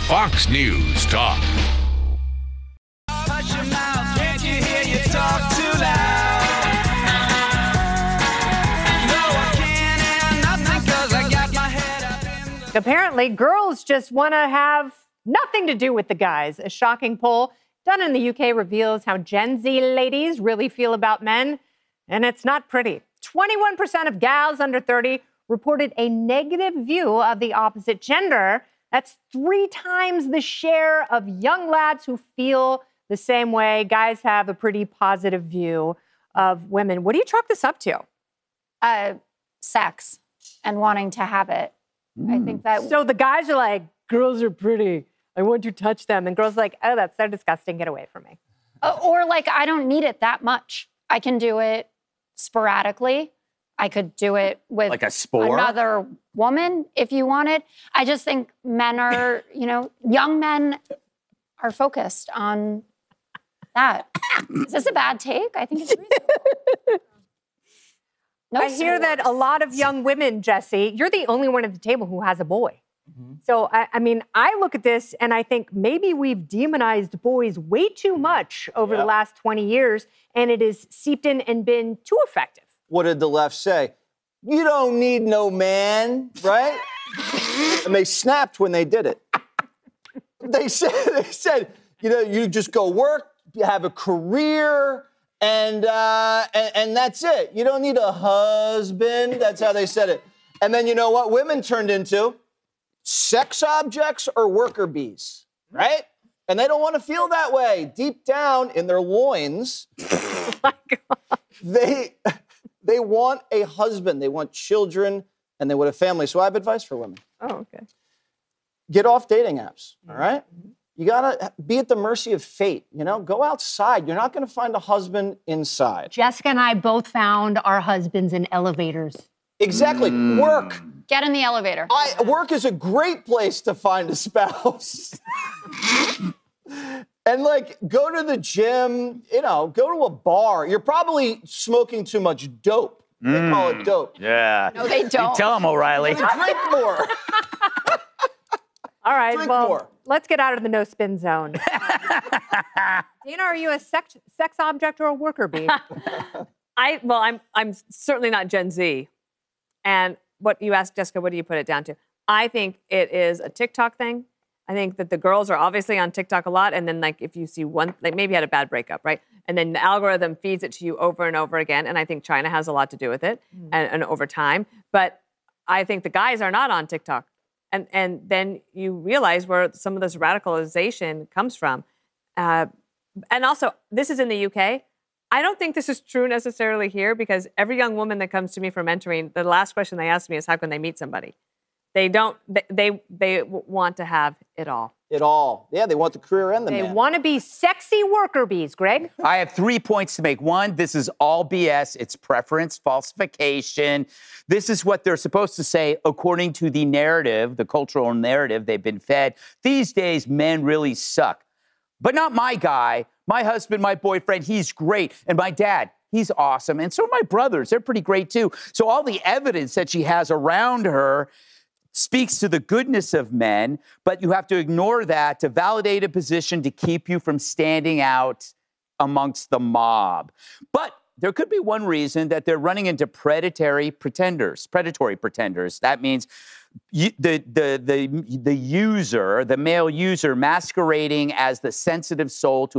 Fox News Talk. Hush your mouth, can't you hear you talk too loud? No, I can't hear nothing 'cause I got my head up in the... Apparently, girls just want to have nothing to do with the guys. A shocking poll done in the UK reveals how Gen Z ladies really feel about men, and it's not pretty. 21% of gals under 30 reported a negative view of the opposite gender. That's 3 times the share of young lads who feel the same way. Guys have a pretty positive view of women. What do you chalk this up to? Sex and wanting to have it. I think that... So the guys are like, girls are pretty. I want to touch them. And girls are like, oh, that's so disgusting. Get away from me. Or like, I don't need it that much. I can do it sporadically. I could do it with like a spore? Another woman if you wanted. I just think men are, young men are focused on that. Is this a bad take? I think it's reasonable. No, I hear that a lot of young women, Jesse, you're the only one at the table who has a boy. Mm-hmm. So, I look at this and I think maybe we've demonized boys way too much over the last 20 years, and it has seeped in and been too effective. What did the left say? You don't need no man, right? And they snapped when they did it. They said, you just go work, you have a career, and that's it. You don't need a husband. That's how they said it. And then you know what women turned into? Sex objects or worker bees, right? And they don't want to feel that way. Deep down in their loins, Oh my God. They want a husband, they want children, and they want a family. So I have advice for women. Oh, okay. Get off dating apps, all right? You gotta be at the mercy of fate, Go outside. You're not gonna find a husband inside. Jessica and I both found our husbands in elevators. Exactly. Work. Get in the elevator. Work is a great place to find a spouse. And go to the gym, go to a bar. You're probably smoking too much dope. They call it dope. Yeah. No, they don't. You tell them, O'Reilly. Drink more. All right, Drink well, more. let's get out of the no-spin zone. Dana, are you a sex object or a worker bee? I'm certainly not Gen Z. And what you asked, Jessica, what do you put it down to? I think it is a TikTok thing. I think that the girls are obviously on TikTok a lot. And then if you see one, maybe had a bad breakup, right? And then the algorithm feeds it to you over and over again. And I think China has a lot to do with it and over time. But I think the guys are not on TikTok. And then you realize where some of this radicalization comes from. And also, this is in the UK. I don't think this is true necessarily here because every young woman that comes to me for mentoring, the last question they ask me is, how can they meet somebody? They don't, they want to have it all. It all. Yeah, they want the career and the man. They want to be sexy worker bees, Greg. I have 3 points to make. One, this is all BS. It's preference falsification. This is what they're supposed to say according to the narrative, the cultural narrative they've been fed. These days, men really suck. But not my guy, my husband, my boyfriend, he's great. And my dad, he's awesome. And so are my brothers. They're pretty great too. So all the evidence that she has around her speaks to the goodness of men, but you have to ignore that to validate a position to keep you from standing out amongst the mob. But there could be one reason that they're running into predatory pretenders. That means the user, the male user, masquerading as the sensitive soul to